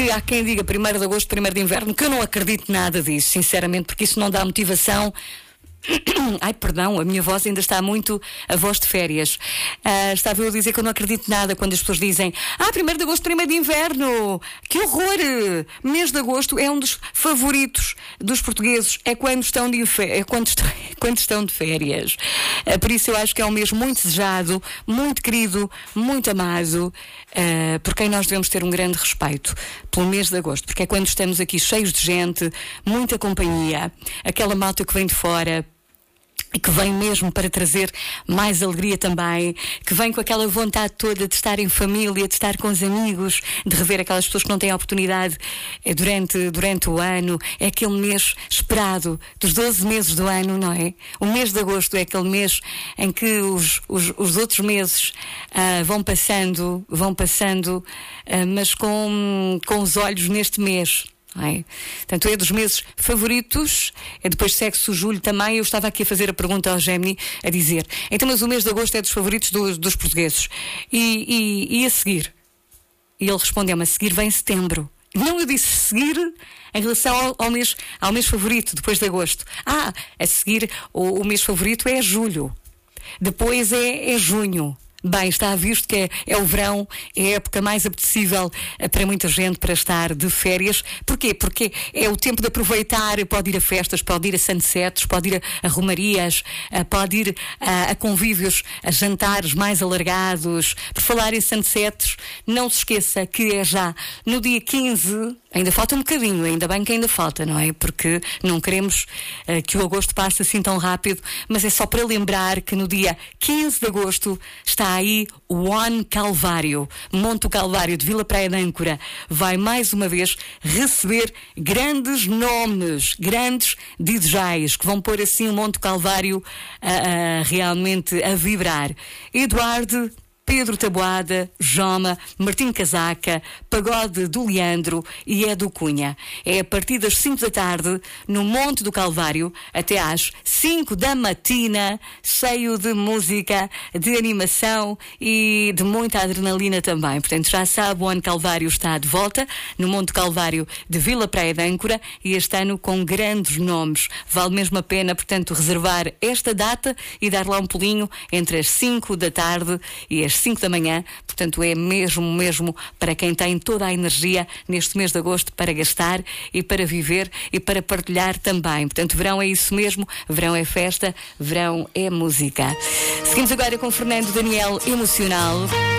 Há quem diga 1º de agosto, 1º de inverno, que eu não acredito nada disso, sinceramente, porque isso não dá motivação. Ai, perdão, a minha voz ainda está muito a voz de férias. Estava eu a dizer que eu não acredito nada quando as pessoas dizem 1º de agosto, 1º de inverno. Que horror! Mês de agosto é um dos favoritos dos portugueses. É quando estão quando estão de férias. Por isso eu acho que é um mês muito desejado, muito querido, muito amado, por quem nós devemos ter um grande respeito pelo mês de agosto, porque é quando estamos aqui cheios de gente, muita companhia, aquela malta que vem de fora e que vem mesmo para trazer mais alegria também, que vem com aquela vontade toda de estar em família, de estar com os amigos, de rever aquelas pessoas que não têm a oportunidade durante o ano. É aquele mês esperado dos 12 meses do ano, não é? O mês de agosto é aquele mês em que os outros meses vão passando, mas com os olhos neste mês. Portanto, é dos meses favoritos. Depois segue-se o julho também. Eu estava aqui a fazer a pergunta ao Gemini, a dizer: então, mas o mês de agosto é dos favoritos dos portugueses e a seguir? E ele respondeu-me: a seguir vem setembro. Não, eu disse seguir em relação ao mês favorito, depois de agosto. A seguir o mês favorito é julho. Depois é junho. Bem, está visto que é o verão, é a época mais apetecível para muita gente para estar de férias. Porquê? Porque é o tempo de aproveitar, pode ir a festas, pode ir a sunsets, pode ir a romarias, pode ir a convívios, a jantares mais alargados. Por falar em sunsets, não se esqueça que é já no dia 15, ainda falta um bocadinho, ainda bem que ainda falta, não é? Porque não queremos que o agosto passe assim tão rápido, mas é só para lembrar que no dia 15 de agosto está aí o One Calvário. Monte Calvário de Vila Praia de Âncora vai mais uma vez receber grandes nomes, grandes DJs que vão pôr assim o Monte Calvário realmente a vibrar. Eduardo, Pedro Taboada, Joma, Martim Casaca, Pagode do Leandro e Edu Cunha. É a partir das 5 da tarde no Monte do Calvário até às 5 da matina, cheio de música, de animação e de muita adrenalina também. Portanto, já sabe, o Ano Calvário está de volta no Monte do Calvário de Vila Praia de Âncora e este ano com grandes nomes. Vale mesmo a pena, portanto, reservar esta data e dar lá um pulinho entre as 5 da tarde e as 5 da manhã, portanto é mesmo para quem tem toda a energia neste mês de agosto para gastar e para viver e para partilhar também. Portanto, verão é isso mesmo, verão é festa, verão é música. Seguimos agora com Fernando Daniel, Emocional.